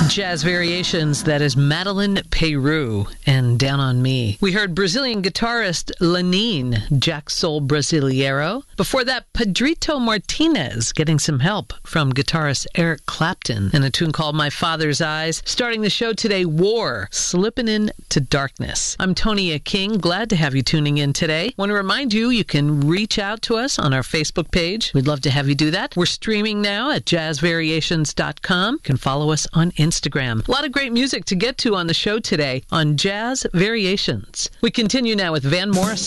Jazz Variations, that is Madeline Peru and Down on Me. We heard Brazilian guitarist Lenine, Jack Soul Brasileiro. Before that, Pedrito Martinez getting some help from guitarist Eric Clapton in a tune called My Father's Eyes. Starting the show today, War, Slipping Into Darkness. I'm Tonia King, glad to have you tuning in today. Want to remind you, you can reach out to us on our Facebook page. We'd love to have you do that. We're streaming now at jazzvariations.com. You can follow us on Instagram. A lot of great music to get to on the show today on Jazz Variations. We continue now with Van Morrison.